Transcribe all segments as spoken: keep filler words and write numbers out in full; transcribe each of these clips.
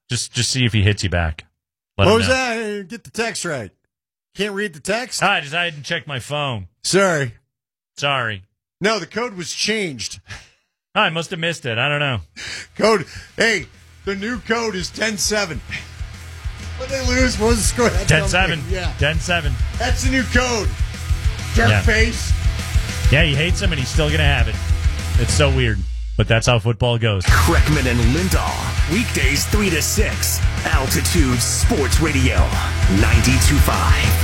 Just just see if he hits you back. Let What him was know. that? Get the text right. Can't read the text? Ah, I just I didn't check my phone. Sorry. Sorry. No, the code was changed. Oh, I must have missed it. I don't know. Code. Hey, the new code is ten seven. What they lose? What was the score? ten seven. Yeah. ten seven. That's the new code. Jerk Yeah. face. Yeah, he hates him, and he's still going to have it. It's so weird, but that's how football goes. Kreckman and Lindahl, weekdays three to six, Altitude Sports Radio, ninety-two point five.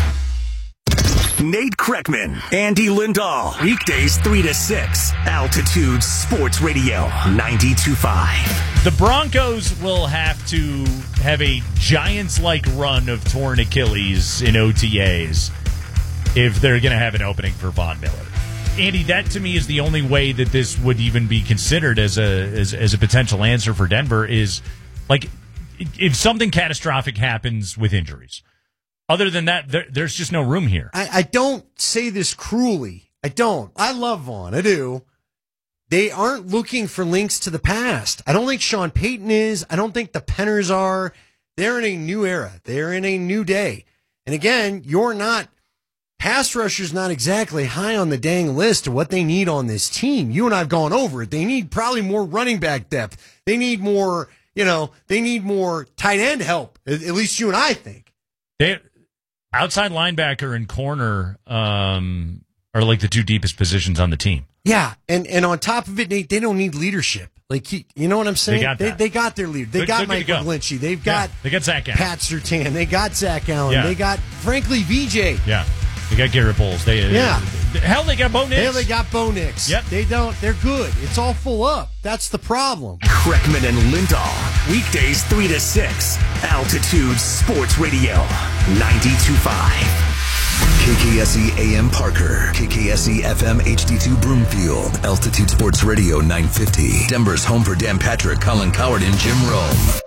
Nate Kreckman, Andy Lindahl, weekdays three to six, Altitude Sports Radio, ninety-two point five. The Broncos will have to have a Giants-like run of torn Achilles in O T As if they're going to have an opening for Von Miller. Andy, that to me is the only way that this would even be considered as a as, as a potential answer for Denver is, like, if something catastrophic happens with injuries. Other than that, there, there's just no room here. I, I don't say this cruelly. I don't. I love Vaughn. I do. They aren't looking for links to the past. I don't think Sean Payton is. I don't think the Penners are. They're in a new era. They're in a new day. And again, you're not, pass rusher's not exactly high on the dang list of what they need on this team. You and I have gone over it. They need probably more running back depth. They need more, you know, they need more tight end help. At, at least you and I think. They outside linebacker and corner um, are like the two deepest positions on the team. Yeah, and, and on top of it, they, they don't need leadership. Like, he, you know what I'm saying? They got that. They, they got their leader. They They're- got they're Mike good to go. McGlinchey. They've got Yeah, they got Zach Allen. Pat Surtain. They got Zach Allen. Yeah. They got, frankly, V J. Yeah, they got Garrett Bowles. They Yeah. uh, hell, they got Bo Nix. Hell, they got Bo Nix. Yep. They don't. They're good. It's all full up. That's the problem. Kreckman and Lindahl, weekdays three to six, Altitude Sports Radio, ninety-two point five. K K S E A M Parker, K K S E F M H D two Broomfield, Altitude Sports Radio nine fifty. Denver's home for Dan Patrick, Colin Coward, and Jim Rome.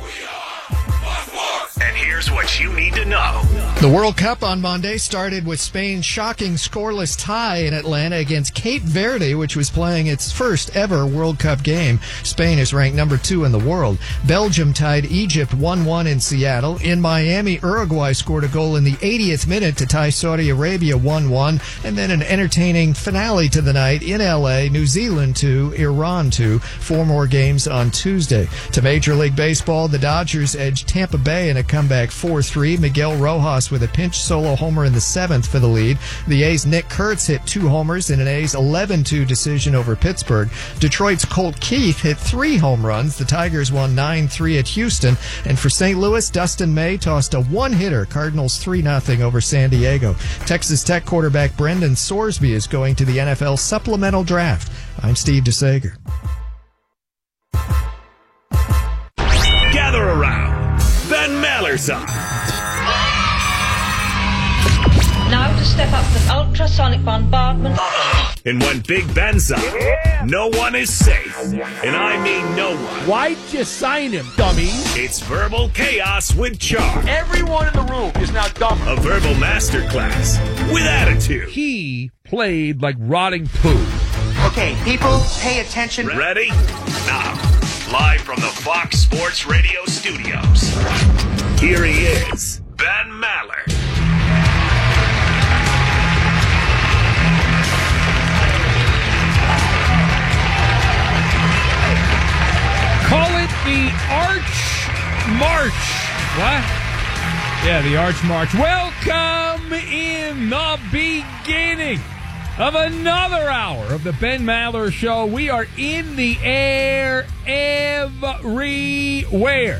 And here's what you need to know. The World Cup on Monday started with Spain's shocking scoreless tie in Atlanta against Cape Verde, which was playing its first ever World Cup game. Spain is ranked number two in the world. Belgium tied Egypt one one in Seattle. In Miami, Uruguay scored a goal in the eightieth minute to tie Saudi Arabia one one. And then an entertaining finale to the night in L A, New Zealand two, Iran two. Four more games on Tuesday. To Major League Baseball, the Dodgers edged Tampa Bay in a comeback four three. Miguel Rojas with a pinch solo homer in the seventh for the lead. The A's' Nick Kurtz hit two homers in an A's eleven two decision over Pittsburgh. Detroit's Colt Keith hit three home runs. The Tigers won nine three at Houston. And for Saint Louis, Dustin May tossed a one-hitter. Cardinals three nothing over San Diego. Texas Tech quarterback Brendan Sorsby is going to the N F L supplemental draft. I'm Steve DeSager. Gather around. Ben Maller's on. Now to step up with ultrasonic bombardment. And when Big Ben's up, no one is safe. And I mean no one. Why'd you sign him, dummy? It's Verbal Chaos with Charm. Everyone in the room is now dumb. A verbal masterclass with attitude. He played like rotting poo. Okay, people, pay attention. Ready? Now, live from the Fox Sports Radio studios, here he is, Ben Maller. Call it the Arch March. What? Yeah, the Arch March. Welcome in the beginning of another hour of the Ben Maller Show. We are in the air everywhere.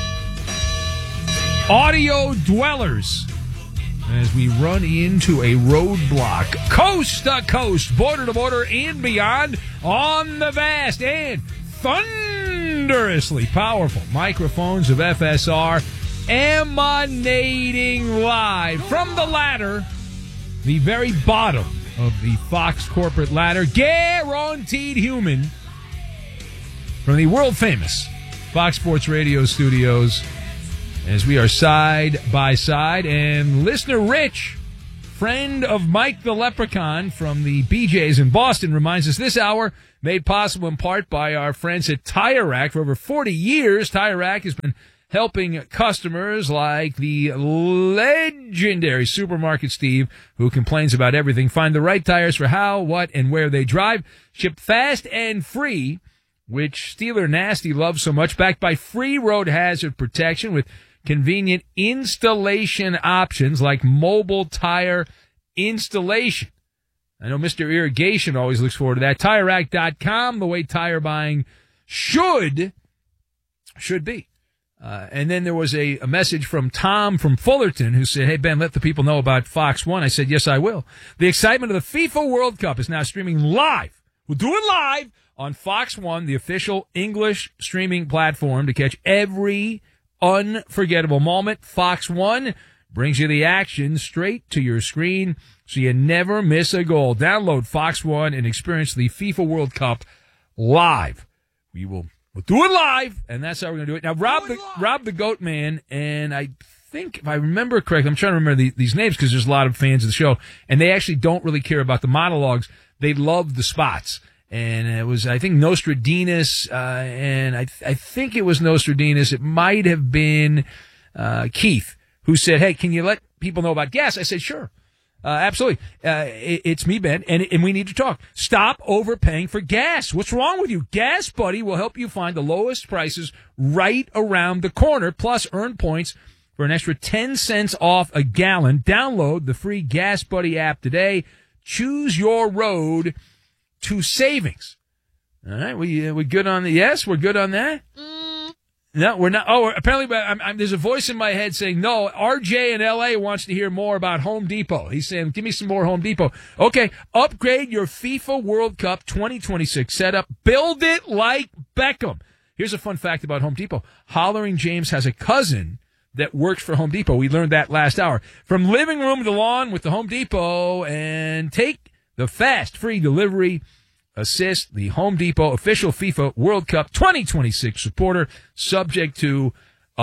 Audio dwellers, as we run into a roadblock, coast to coast, border to border, and beyond, on the vast and thunderously powerful microphones of F S R, emanating live from the ladder, the very bottom of the Fox corporate ladder, guaranteed human, from the world-famous Fox Sports Radio studios, as we are side by side. And listener Rich, friend of Mike the Leprechaun from the B J's in Boston, reminds us this hour made possible in part by our friends at Tire Rack. For over forty years, Tire Rack has been helping customers like the legendary Supermarket Steve, who complains about everything. Find the right tires for how, what, and where they drive. Shipped fast and free, which Steeler Nasty loves so much. Backed by free road hazard protection with convenient installation options like mobile tire installation. I know Mister Irrigation always looks forward to that. Tire Rack dot com, the way tire buying should, should be. Uh, and then there was a, a message from Tom from Fullerton who said, hey, Ben, let the people know about Fox one. I said, yes, I will. The excitement of the FIFA World Cup is now streaming live. We'll do it live on Fox one, the official English streaming platform, to catch every unforgettable moment. Fox one brings you the action straight to your screen so you never miss a goal. Download Fox one and experience the FIFA World Cup live. We will we'll do it live, and that's how we're going to do it. Now, Rob the, Rob the Goat Man, and I think, if I remember correctly, I'm trying to remember the, these names because there's a lot of fans of the show, and they actually don't really care about the monologues. They love the spots. And it was, I think, Nostradamus, uh, and I, th- I think it was Nostradamus. It might have been uh, Keith, who said, hey, can you let people know about gas? I said, sure. Uh, absolutely. Uh, it, it's me, Ben, and, and we need to talk. Stop overpaying for gas. What's wrong with you? Gas Buddy will help you find the lowest prices right around the corner, plus earn points for an extra ten cents off a gallon. Download the free Gas Buddy app today. Choose your road to savings. All right, we uh, we good on the yes? We're good on that? Mm. No, we're not. Oh, apparently I'm, I'm, there's a voice in my head saying, no, R J in L A wants to hear more about Home Depot. He's saying, give me some more Home Depot. Okay, upgrade your FIFA World Cup twenty twenty-six setup. Build it like Beckham. Here's a fun fact about Home Depot. Hollering James has a cousin that works for Home Depot. We learned that last hour. From living room to lawn with the Home Depot, and take the fast, free delivery assist, the Home Depot official FIFA World Cup twenty twenty-six supporter, subject to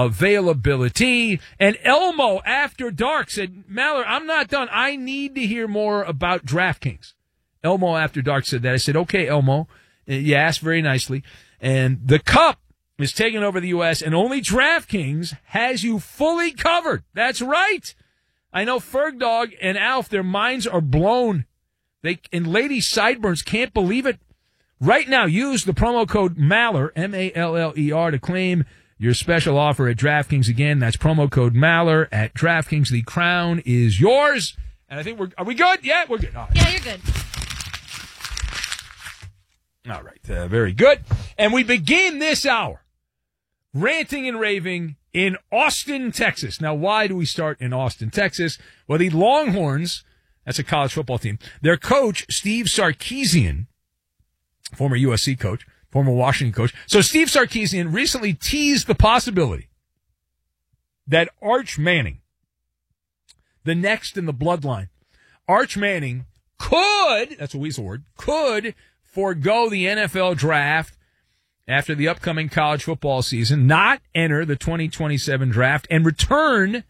availability. And Elmo After Dark said, Maller, I'm not done. I need to hear more about DraftKings. Elmo After Dark said that. I said, okay, Elmo. You asked very nicely. And the Cup is taking over the U S, and only DraftKings has you fully covered. That's right. I know Ferg Dog and Alf, their minds are blown. They and Lady Sideburns can't believe it. Right now, use the promo code Maller, M A L L E R, to claim your special offer at DraftKings. Again, that's promo code Maller at DraftKings. The crown is yours. And I think we're, are we good? Yeah, we're good. All right. Yeah, you're good. All right. Uh, very good. And we begin this hour ranting and raving in Austin, Texas. Now, why do we start in Austin, Texas? Well, the Longhorns, that's a college football team. Their coach, Steve Sarkisian, former U S C coach, former Washington coach. So Steve Sarkisian recently teased the possibility that Arch Manning, the next in the bloodline, Arch Manning could, that's a weasel word, could forego the N F L draft after the upcoming college football season, not enter the twenty twenty-seven draft, and return,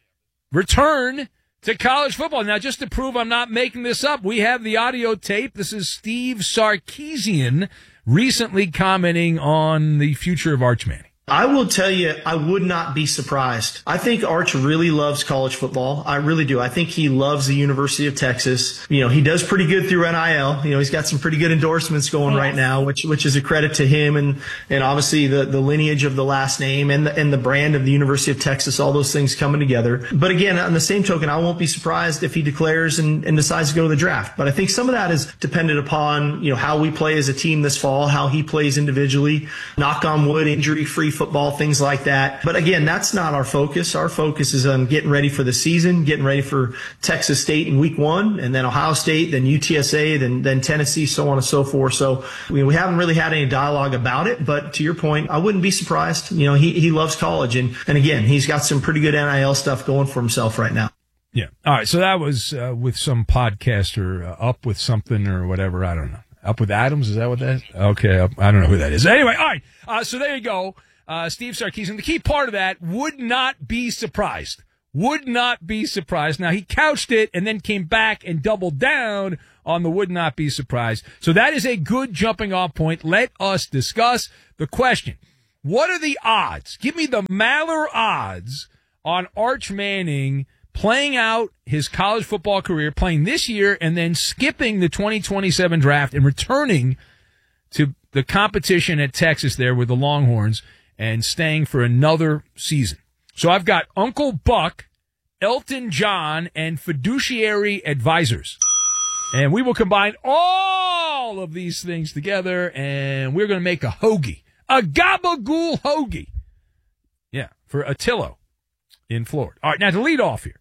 return to college football. Now, just to prove I'm not making this up, we have the audio tape. This is Steve Sarkisian recently commenting on the future of Arch Manning. I will tell you, I would not be surprised. I think Arch really loves college football. I really do. I think he loves the University of Texas. You know, he does pretty good through N I L. You know, he's got some pretty good endorsements going right now, which which is a credit to him and and obviously the the lineage of the last name and the and the brand of the University of Texas, all those things coming together. But again, on the same token, I won't be surprised if he declares and, and decides to go to the draft. But I think some of that is dependent upon, you know, how we play as a team this fall, how he plays individually, knock on wood, injury-free football, things like that. But again, that's not our focus. Our focus is on getting ready for the season, getting ready for Texas State in week one, and then Ohio State, then U T S A, then then Tennessee, so on and so forth. So we, we haven't really had any dialogue about it. But to your point, I wouldn't be surprised. You know, he, he loves college. And, and again, he's got some pretty good N I L stuff going for himself right now. Yeah. All right. So that was uh, with some podcaster, uh, Up With Something or whatever. I don't know. Up With Adams? Is that what that is? Okay. Up, I don't know who that is. Anyway, all right. Uh, so there you go. Uh, Steve Sarkisian. The key part of that, would not be surprised. Would not be surprised. Now, he couched it and then came back and doubled down on the would not be surprised. So that is a good jumping off point. Let us discuss the question. What are the odds? Give me the Maller odds on Arch Manning playing out his college football career, playing this year, and then skipping the twenty twenty-seven draft and returning to the competition at Texas there with the Longhorns and staying for another season. So I've got Uncle Buck, Elton John, and Fiduciary Advisors. And we will combine all of these things together, and we're going to make a hoagie. A gabagool hoagie. Yeah, for Attillo in Florida. All right, now to lead off here.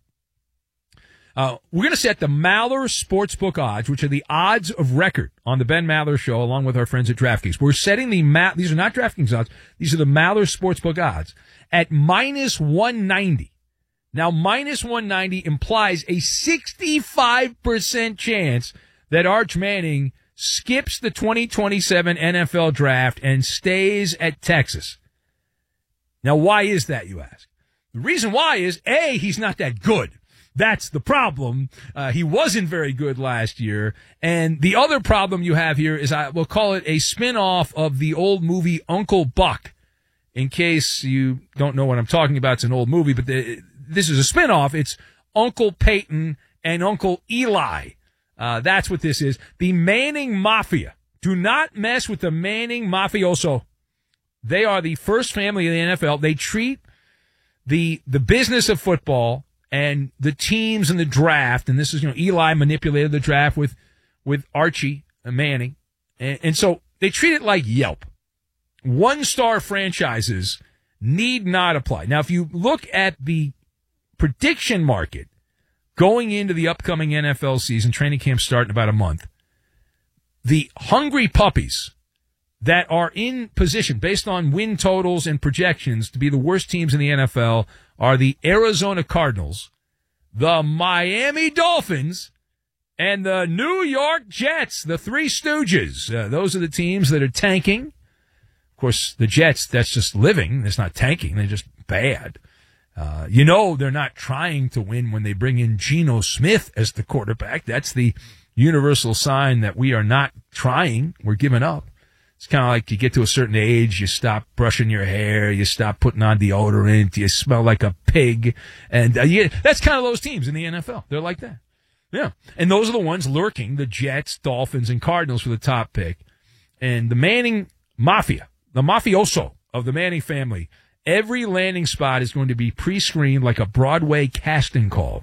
Uh, we're going to set the Maller Sportsbook odds, which are the odds of record on the Ben Maller Show, along with our friends at DraftKings. We're setting the Ma- these are not DraftKings odds. These are the Maller Sportsbook odds at minus one ninety. Now, minus one ninety implies a sixty-five percent chance that Arch Manning skips the twenty twenty-seven N F L draft and stays at Texas. Now, why is that, you ask? The reason why is, A, he's not that good. That's the problem. Uh, he wasn't very good last year. And the other problem you have here is, I will call it a spin-off of the old movie Uncle Buck. In case you don't know what I'm talking about, it's an old movie, but the, this is a spin-off. It's Uncle Peyton and Uncle Eli. Uh, that's what this is. The Manning Mafia. Do not mess with the Manning Mafioso. They are the first family in the N F L. They treat the the business of football and the teams in the draft, and this is, you know, Eli manipulated the draft with, with Archie Manning. And, and so they treat it like Yelp. One-star franchises need not apply. Now, if you look at the prediction market going into the upcoming N F L season, training camp start in about a month, the hungry puppies that are in position based on win totals and projections to be the worst teams in the N F L are the Arizona Cardinals, the Miami Dolphins, and the New York Jets, the Three Stooges. Uh, those are the teams that are tanking. Of course, the Jets, that's just living. That's not tanking. They're just bad. Uh, you know they're not trying to win when they bring in Geno Smith as the quarterback. That's the universal sign that we are not trying. We're giving up. It's kind of like you get to a certain age, you stop brushing your hair, you stop putting on deodorant, you smell like a pig. And uh, you, that's kind of those teams in the N F L. They're like that. Yeah. And those are the ones lurking, the Jets, Dolphins, and Cardinals for the top pick. And the Manning Mafia, the mafioso of the Manning family, every landing spot is going to be pre-screened like a Broadway casting call.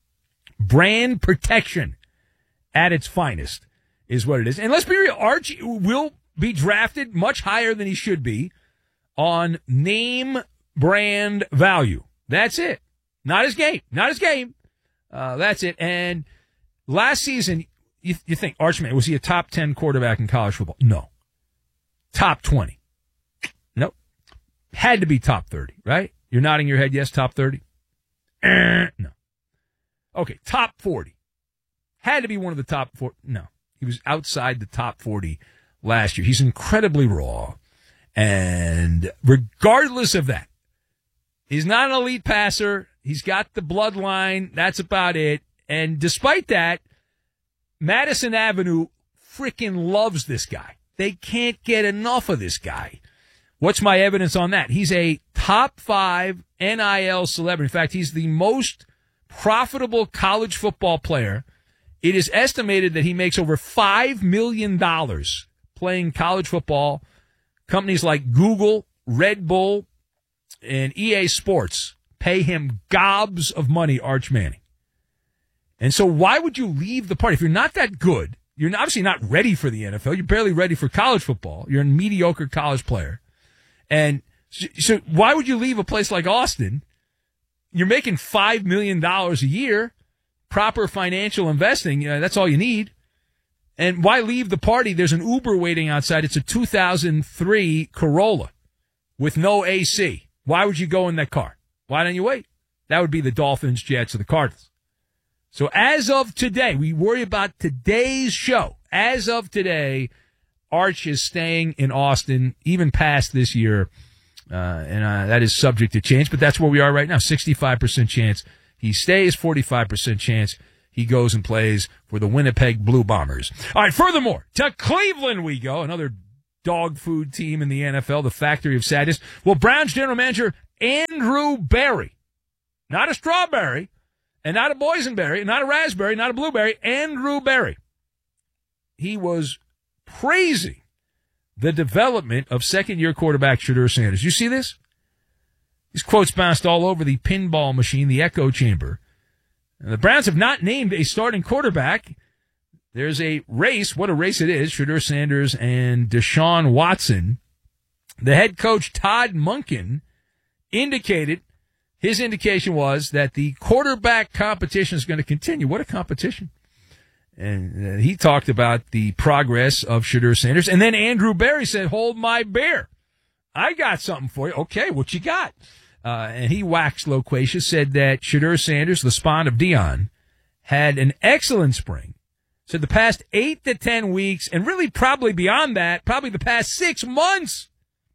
Brand protection at its finest is what it is. And let's be real, Archie will be drafted much higher than he should be on name brand value. That's it. Not his game. Not his game. Uh, that's it. And last season, you, you think, Arch Manning, was he a top ten quarterback in college football? No. Top twenty. Nope. Had to be top thirty, right? You're nodding your head, yes, top thirty? Uh, no. Okay, top forty. Had to be one of the top four. No. He was outside the top forty last year. He's incredibly raw. And regardless of that, he's not an elite passer. He's got the bloodline. That's about it. And despite that, Madison Avenue freaking loves this guy. They can't get enough of this guy. What's my evidence on that? He's a top five N I L celebrity. In fact, he's the most profitable college football player. It is estimated that he makes over five million dollars playing college football. Companies like Google, Red Bull, and E A Sports pay him gobs of money, Arch Manning. And so why would you leave the party? If you're not that good, you're obviously not ready for the N F L. You're barely ready for college football. You're a mediocre college player. And so, so why would you leave a place like Austin? You're making five million dollars a year, proper financial investing. You know, that's all you need. And why leave the party? There's an Uber waiting outside. It's a two thousand three Corolla with no A C. Why would you go in that car? Why don't you wait? That would be the Dolphins, Jets, or the Cardinals. So as of today, we worry about today's show. As of today, Arch is staying in Austin, even past this year. Uh, and uh, that is subject to change, but that's where we are right now. sixty-five percent chance he stays, forty-five percent chance he goes and plays for the Winnipeg Blue Bombers. All right, furthermore, to Cleveland we go. Another dog food team in the N F L, the Factory of Sadness. Well, Browns general manager Andrew Berry, not a strawberry, and not a boysenberry, not a raspberry, not a blueberry, Andrew Berry. He was praising the development of second-year quarterback Shedeur Sanders. You see this? These quotes bounced all over the pinball machine, the echo chamber. And the Browns have not named a starting quarterback. There's a race. What a race it is. Shedeur Sanders and Deshaun Watson. The head coach, Todd Monken, indicated, his indication was that the quarterback competition is going to continue. What a competition. And uh, he talked about the progress of Shedeur Sanders. And then Andrew Berry said, hold my beer. I got something for you. Okay, what you got? Uh, and he waxed loquacious, said that Shedeur Sanders, the spawn of Dion, had an excellent spring. Said the past eight to ten weeks, and really probably beyond that, probably the past six months,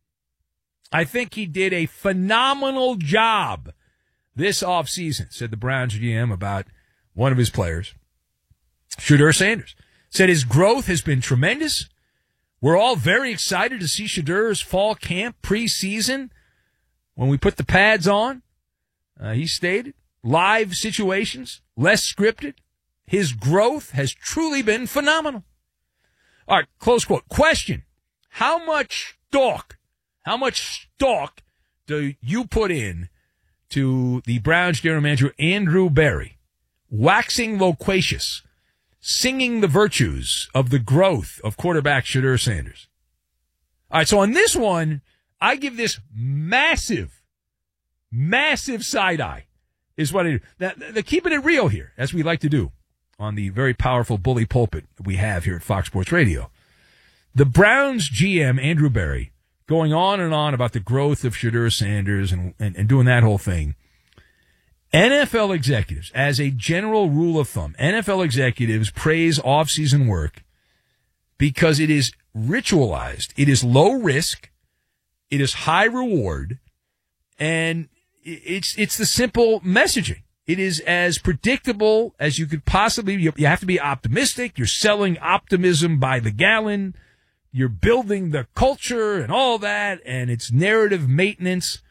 I think he did a phenomenal job this offseason, said the Browns G M about one of his players, Shedeur Sanders. Said his growth has been tremendous. We're all very excited to see Shedeur's fall camp preseason when we put the pads on. Uh, he stated, live situations, less scripted. His growth has truly been phenomenal. All right, close quote. Question, how much stock, how much stock do you put in to the Browns general manager Andrew Berry waxing loquacious, singing the virtues of the growth of quarterback Shedeur Sanders? All right, so on this one, I give this massive, massive side-eye is what I do. Now, they're keeping it real here, as we like to do on the very powerful bully pulpit that we have here at Fox Sports Radio. The Browns G M, Andrew Berry, going on and on about the growth of Shedeur Sanders and, and, and doing that whole thing. N F L executives, as a general rule of thumb, N F L executives praise off-season work because it is ritualized. It is low risk. It is high reward. And it's it's the simple messaging. It is as predictable as you could possibly. You, you have to be optimistic. You're selling optimism by the gallon. You're building the culture and all that, and it's narrative maintenance.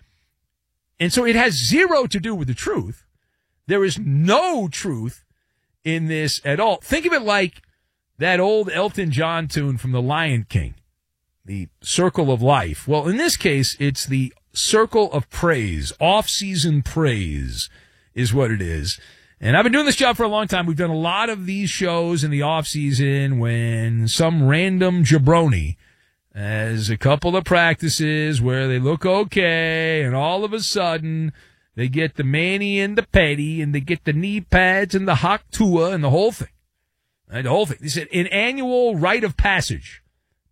And so it has zero to do with the truth. There is no truth in this at all. Think of it like that old Elton John tune from The Lion King, the Circle of Life. Well, in this case, it's the Circle of Praise. Off-season praise is what it is. And I've been doing this job for a long time. We've done a lot of these shows in the off-season when some random jabroni has a couple of practices where they look okay, and all of a sudden they get the mani and the petty, and they get the knee pads and the hot tua and the whole thing. And the whole thing. They said an annual rite of passage,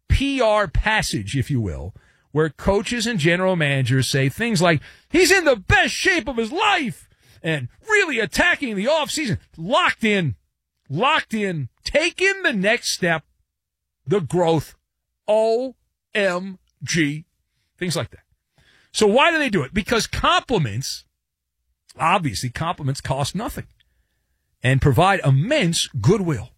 P R passage, if you will, where coaches and general managers say things like, he's in the best shape of his life, and really attacking the offseason, locked in, locked in, taking the next step, the growth, O M G, things like that. So why do they do it? Because compliments, obviously compliments cost nothing and provide immense goodwill.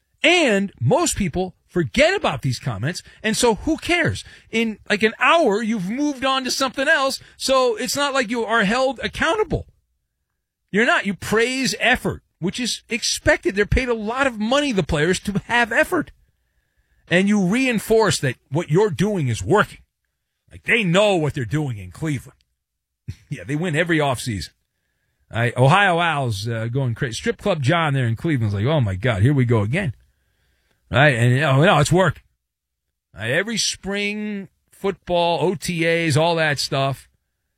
And most people forget about these comments, and so who cares? In like an hour, you've moved on to something else, so it's not like you are held accountable. You're not. You praise effort, which is expected. They're paid a lot of money, the players, to have effort. And you reinforce that what you're doing is working. Like they know what they're doing in Cleveland. Yeah, they win every offseason. Right, Ohio Owls uh, going crazy. Strip Club John there in Cleveland's like, oh, my God, here we go again. Right, and you know, no, it's working. Right, every spring football, O T As, all that stuff.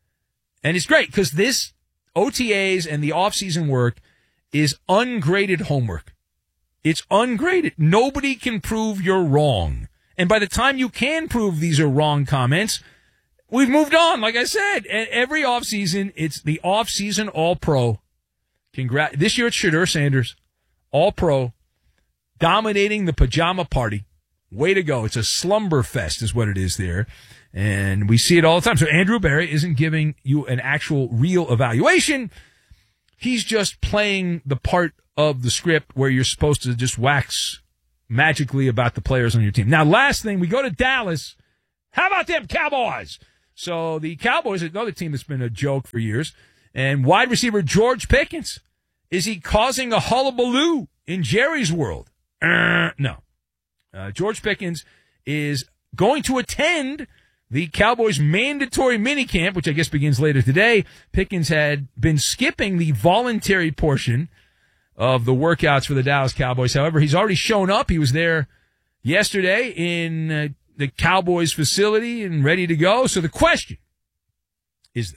And it's great because this O T As and the off-season work is ungraded homework. It's ungraded. Nobody can prove you're wrong. And by the time you can prove these are wrong comments, we've moved on, like I said. And every offseason, it's the offseason All-Pro. Congrats. This year it's Shedeur Sanders, All-Pro, dominating the pajama party. Way to go. It's a slumber fest is what it is there. And we see it all the time. So Andrew Berry isn't giving you an actual real evaluation. He's just playing the part of the script where you're supposed to just wax magically about the players on your team. Now, last thing, we go to Dallas How about them Cowboys? So the Cowboys, another team that's been a joke for years. And wide receiver George Pickens, is he causing a hullabaloo in Jerry's world? Uh, no. Uh, George Pickens is going to attend the Cowboys' mandatory minicamp, which I guess begins later today. Pickens had been skipping the voluntary portion of the workouts for the Dallas Cowboys. However, he's already shown up. He was there yesterday in uh, the Cowboys facility and ready to go. So the question is this.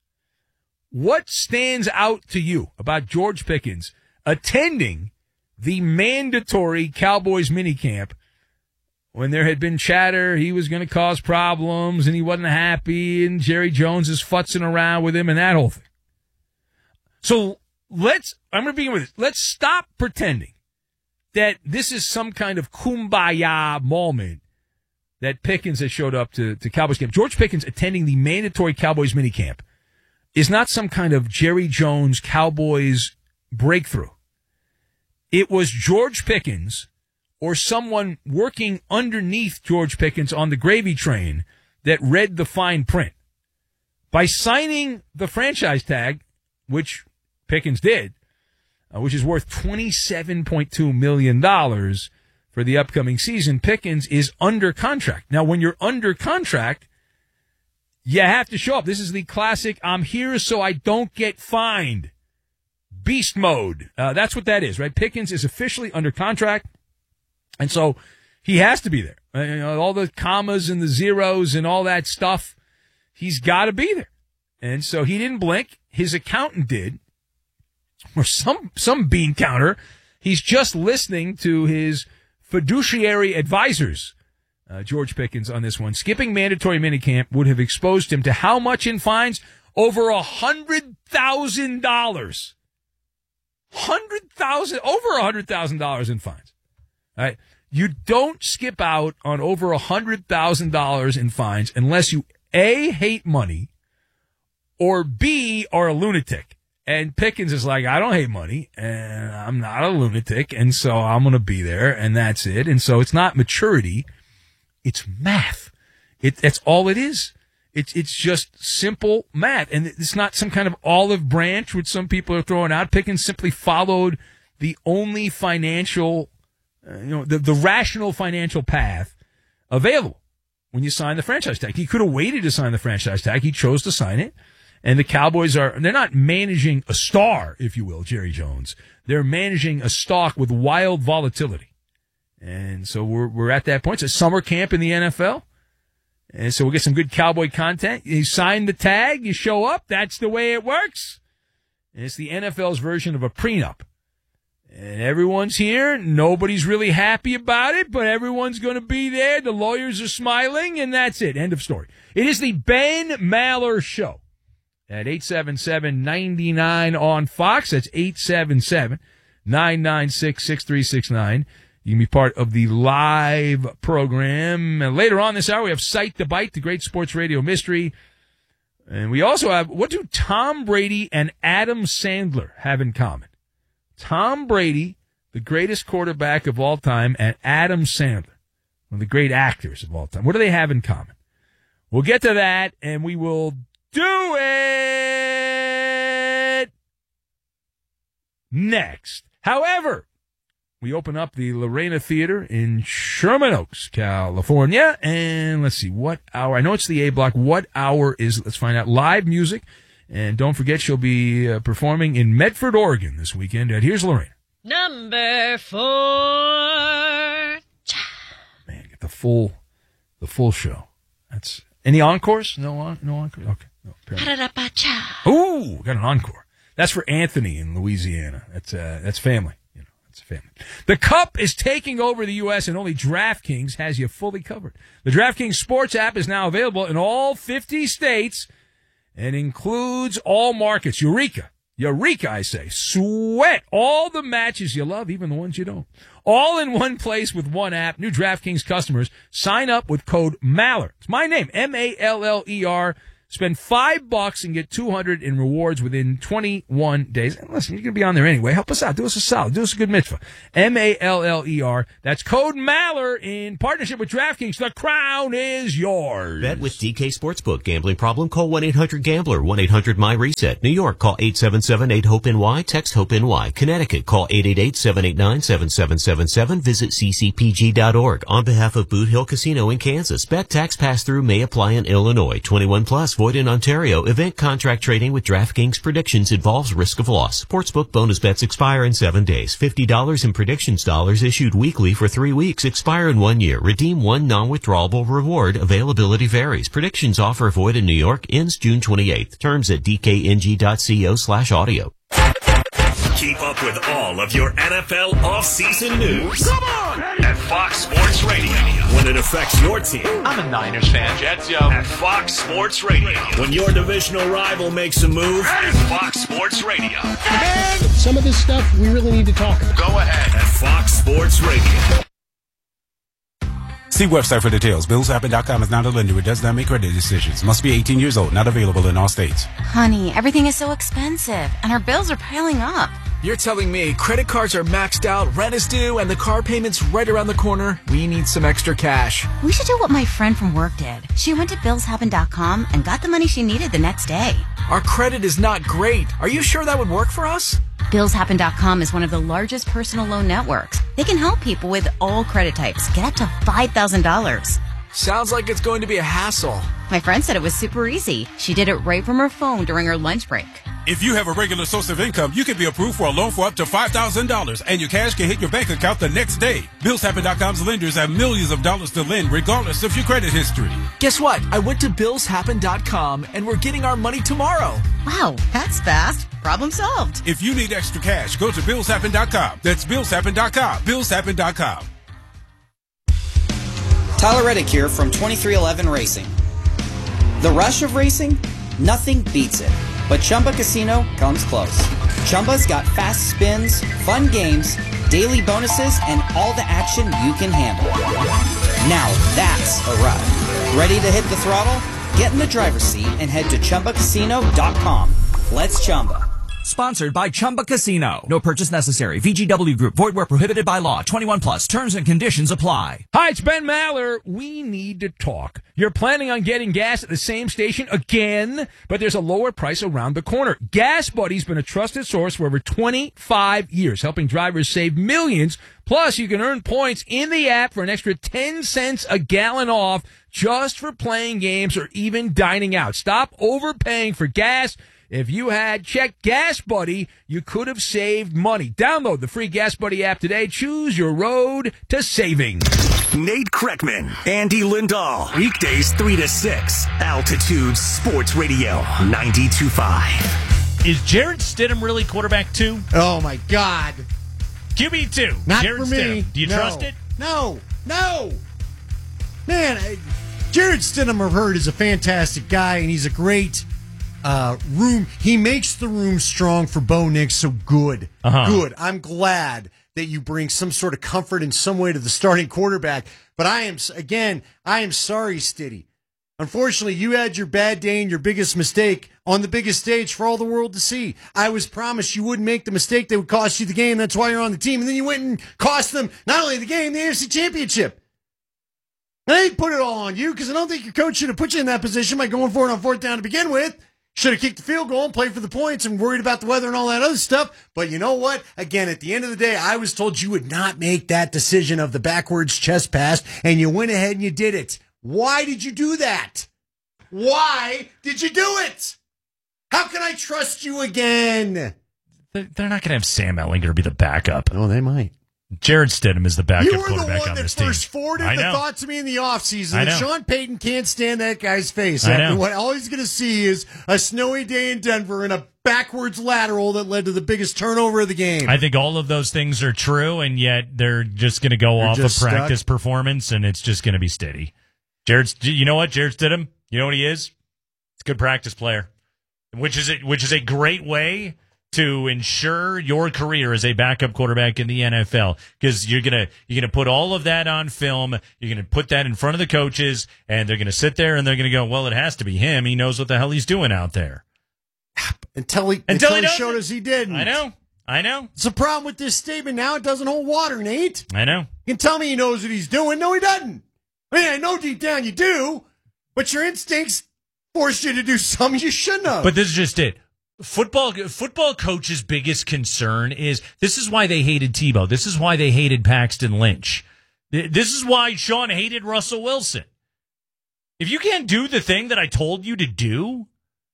What stands out to you about George Pickens attending the mandatory Cowboys minicamp when there had been chatter he was going to cause problems and he wasn't happy and Jerry Jones is futzing around with him and that whole thing? So let's, I'm going to begin with this. Let's stop pretending that this is some kind of kumbaya moment that Pickens has showed up to, to Cowboys camp. George Pickens attending the mandatory Cowboys minicamp is not some kind of Jerry Jones Cowboys breakthrough. It was George Pickens or someone working underneath George Pickens on the gravy train that read the fine print. By signing the franchise tag, which Pickens did, uh, which is worth twenty-seven point two million dollars for the upcoming season, Pickens is under contract. Now, when you're under contract, you have to show up. This is the classic, I'm here so I don't get fined. Beast mode. Uh, that's what that is, right? Pickens is officially under contract, and so he has to be there. Uh, you know, all the commas and the zeros and all that stuff, he's got to be there. And so he didn't blink. His accountant did, or some, some bean counter. He's just listening to his fiduciary advisors. Uh, George Pickens on this one. Skipping mandatory minicamp would have exposed him to how much in fines? Over a hundred thousand dollars. Hundred thousand, over a hundred thousand dollars in fines. All right. You don't skip out on over a hundred thousand dollars in fines unless you A, hate money, or B, are a lunatic. And Pickens is like, I don't hate money, and I'm not a lunatic, and so I'm going to be there, and that's it. And so it's not maturity. It's math. It, that's all it is. It's, it's just simple math. And it's not some kind of olive branch which some people are throwing out. Pickens simply followed the only financial, uh, you know, the, the rational financial path available when you sign the franchise tag. He could have waited to sign the franchise tag. He chose to sign it. And the Cowboys are, they're not managing a star, if you will, Jerry Jones. They're managing a stock with wild volatility. And so we're, we're at that point. It's a summer camp in the N F L. And so we'll get some good Cowboy content. You sign the tag, you show up. That's the way it works. And it's the N F L's version of a prenup. And everyone's here. Nobody's really happy about it, but everyone's going to be there. The lawyers are smiling, and that's it. End of story. It is the Ben Maller Show at eight seven seven, nine nine on Fox. That's eight seven seven, nine nine six, six three six nine. You can be part of the live program. And later on this hour, we have Sight to Bite, the great sports radio mystery. And we also have, what do Tom Brady and Adam Sandler have in common? Tom Brady, the greatest quarterback of all time, and Adam Sandler, one of the great actors of all time. What do they have in common? We'll get to that, and we will do it next. However, we open up the Lorena Theater in Sherman Oaks, California. And let's see, what hour? I know it's the A block. What hour is it? Let's find out. Live music. And don't forget, she'll be uh, performing in Medford, Oregon this weekend. And here's Lorena. Number four. Man, get the full, the full show. That's any encores? No, on, no encore. Okay. No, Ooh, got an encore. That's for Anthony in Louisiana. That's uh, that's family. It's a family. The Cup is taking over the U S and only DraftKings has you fully covered. The DraftKings Sports app is now available in all fifty states and includes all markets. Eureka. Eureka, I say. Sweat all the matches you love, even the ones you don't. All in one place with one app. New DraftKings customers sign up with code Maller. It's my name, M A L L E R. Spend five bucks and get two hundred in rewards within twenty-one days. And listen, you're going to be on there anyway. Help us out. Do us a solid. Do us a good mitzvah. M A L L E R. That's code Maller in partnership with DraftKings. The crown is yours. Bet with D K Sportsbook. Gambling problem? Call one eight hundred gambler. one eight hundred my reset. New York, call eight seven seven eight hope N Y. Text HOPE-NY. Connecticut, call eight eight eight seven eight nine seven seven seven seven. Visit c c p g dot org. On behalf of Boot Hill Casino in Kansas, bet tax pass-through may apply in Illinois. twenty-one plus, void in Ontario. Event contract trading with DraftKings predictions involves risk of loss. Sportsbook bonus bets expire in seven days. fifty dollars in predictions dollars issued weekly for three weeks. Expire in one year. Redeem one non-withdrawable reward. Availability varies. Predictions offer void in New York. Ends June twenty-eighth. Terms at d k n g dot co slash audio. Keep up with all of your N F L offseason news. Come on! At Fox Sports Radio. When it affects your team. I'm a Niners fan. Jets, yo. At Fox Sports Radio. When your divisional rival makes a move. At Fox Sports Radio. Man, some of this stuff we really need to talk about. Go ahead. At Fox Sports Radio. See website for details. Bills Happen dot com is not a lender. It does not make credit decisions. Must be eighteen years old. Not available in all states. Honey, everything is so expensive, and our bills are piling up. You're telling me credit cards are maxed out, rent is due, and the car payment's right around the corner? We need some extra cash. We should do what my friend from work did. She went to Bills Happen dot com and got the money she needed the next day. Our credit is not great. Are you sure that would work for us? Bills Happen dot com is one of the largest personal loan networks. They can help people with all credit types get up to five thousand dollars. Sounds like it's going to be a hassle. My friend said it was super easy. She did it right from her phone during her lunch break. If you have a regular source of income, you can be approved for a loan for up to five thousand dollars, and your cash can hit your bank account the next day. Bills Happen dot com's lenders have millions of dollars to lend, regardless of your credit history. Guess what? I went to Bills Happen dot com, and we're getting our money tomorrow. Wow, that's fast. Problem solved. If you need extra cash, go to Bills Happen dot com. That's Bills Happen dot com. Bills Happen dot com. Tyler Reddick here from twenty-three eleven Racing. The rush of racing? Nothing beats it. But Chumba Casino comes close. Chumba's got fast spins, fun games, daily bonuses, and all the action you can handle. Now that's a ride. Ready to hit the throttle? Get in the driver's seat and head to Chumba Casino dot com. Let's Chumba. Sponsored by Chumba Casino. No purchase necessary. V G W Group. Void where prohibited by law. twenty-one plus. Terms and conditions apply. Hi, it's Ben Maller. We need to talk. You're planning on getting gas at the same station again, but there's a lower price around the corner. Gas Buddy's been a trusted source for over twenty-five years, helping drivers save millions. Plus, you can earn points in the app for an extra ten cents a gallon off just for playing games or even dining out. Stop overpaying for gas. If you had checked Gas Buddy, you could have saved money. Download the free Gas Buddy app today. Choose your road to saving. Nate Kreckman, Andy Lindahl. Weekdays three to six. Altitude Sports Radio ninety-two point five. Is Jarrett Stidham really quarterback two? Oh, my God. Q B two. Not Jarrett for me. Stidham. Do you no. trust it? No. No. Man, I, Jarrett Stidham, I've heard, is a fantastic guy, and he's a great uh, room. He makes the room strong for Bo Nix, so good. Uh-huh. Good. I'm glad that you bring some sort of comfort in some way to the starting quarterback. But I am, again, I am sorry, Stiddy. Unfortunately, you had your bad day and your biggest mistake on the biggest stage for all the world to see. I was promised you wouldn't make the mistake that would cost you the game. That's why you're on the team. And then you went and cost them not only the game, the A F C Championship. And I didn't put it all on you because I don't think your coach should have put you in that position by going for it on fourth down to begin with. Should have kicked the field goal and played for the points and worried about the weather and all that other stuff. But you know what? Again, at the end of the day, I was told you would not make that decision of the backwards chest pass, and you went ahead and you did it. Why did you do that? Why did you do it? How can I trust you again? They're not going to have Sam Ehlinger be the backup. Oh, they might. Jared Stidham is the backup you were quarterback the one on that this team. first forwarded the thought to me in the offseason. I know. And Sean Payton can't stand that guy's face. I know. And what all he's going to see is a snowy day in Denver and a backwards lateral that led to the biggest turnover of the game. I think all of those things are true, and yet they're just going to go They're off of just practice stuck. performance, and it's just going to be steady. Jared, you know what? Jared Stidham, you know what he is? He's a good practice player, which is a, which is a great way to ensure your career as a backup quarterback in the N F L, because you're gonna you're gonna put all of that on film. You're gonna put that in front of the coaches, and they're gonna sit there and they're gonna go, "Well, it has to be him. He knows what the hell he's doing out there." Until he until, until he, he showed us he didn't. I know. I know. It's a problem with this statement now. It doesn't hold water, Nate. I know. You can tell me he knows what he's doing. No, he doesn't. I mean, I know deep down you do, but your instincts force you to do something you shouldn't have. But this is just it. Football football coach's biggest concern is this is why they hated Tebow. This is why they hated Paxton Lynch. This is why Sean hated Russell Wilson. If you can't do the thing that I told you to do,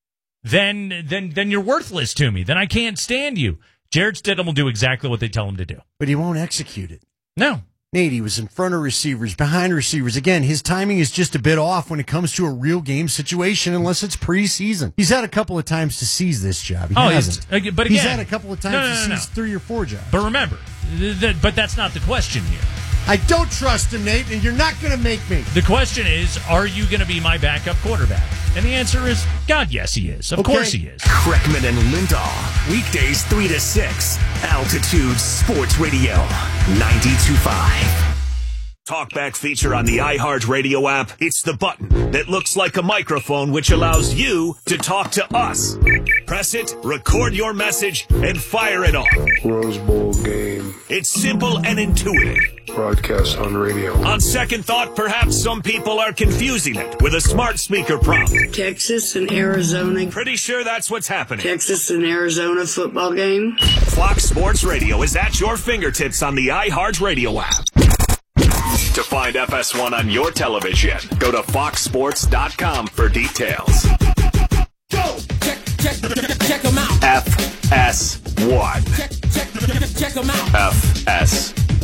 then then then you're worthless to me. Then I can't stand you. Jared Stidham will do exactly what they tell him to do. But he won't execute it. No. Nate, he was in front of receivers, behind receivers. Again, his timing is just a bit off when it comes to a real game situation, unless it's preseason. He's had a couple of times to seize this job. He oh, hasn't. But again, he's had a couple of times no, no, no, to no, seize no. three or four jobs. But remember, th- th- but that's not the question here. I don't trust him, Nate, and you're not going to make me. The question is, are you going to be my backup quarterback? And the answer is, God, yes, he is. Of okay. course he is. Kreckman and Lindahl, weekdays three to six, Altitude Sports Radio, ninety-two point five. Talkback feature on the iHeartRadio app. It's the button that looks like a microphone, which allows you to talk to us. Press it, record your message, and fire it off. Rose Bowl game. It's simple and intuitive. Broadcast on radio. On second thought, perhaps some people are confusing it with a smart speaker prompt. Texas and Arizona. Pretty sure that's what's happening. Texas and Arizona football game. Fox Sports Radio is at your fingertips on the iHeartRadio app. To find F S one on your television, go to fox sports dot com for details. Go! Check, check, check, check them out. F S one. Check, check, check them out. F S